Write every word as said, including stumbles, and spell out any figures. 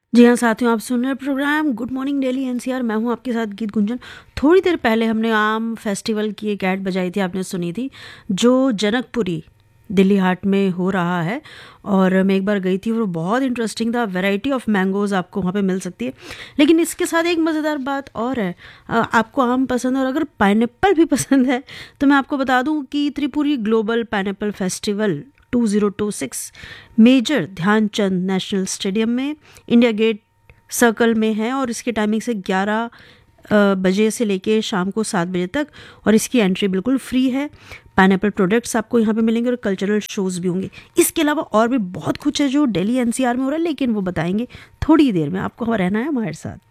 जी हाँ, साथियों आप सुन रहे हैं programme good morning daily NCR. मैं हूँ आपके साथ गीत गुंजन। थोड़ी देर पहले हमने आम फेस्टिवल की एक ऐड बजाई थी, आपने सुनी थी, जो जनकपुरी दिल्ली हाट में हो रहा है। और मैं एक बार गई थी और वो बहुत इंटरेस्टिंग था। वैरायटी ऑफ मैंगोज़ आपको वहाँ पे मिल सकती है। लेकिन इसके साथ एक मज़ेदार बात और है, अ, आपको आम पसंद है और अगर पाइनएप्पल भी पसंद है तो मैं आपको बता दूं कि Tripuri global pineapple festival to zero two six major Dhyanchand national stadium में इंडिया गेट सर्कल में है। और इसकी टाइमिंग से ग्यारह अ, बजे से लेके शाम को सात बजे तक, और इसकी एंट्री बिल्कुल फ्री है। पाइनएप्पल प्रोडक्ट्स आपको यहाँ पे मिलेंगे और कल्चरल शोज़ भी होंगे। इसके अलावा और भी बहुत कुछ है जो दिल्ली एनसीआर में हो रहा है, लेकिन वो बताएंगे थोड़ी देर में। आपको रहना है हमारे साथ।